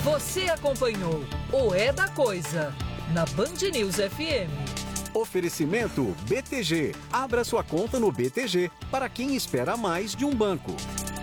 Você acompanhou o É da Coisa na Band News FM. Oferecimento BTG. Abra sua conta no BTG para quem espera mais de um banco.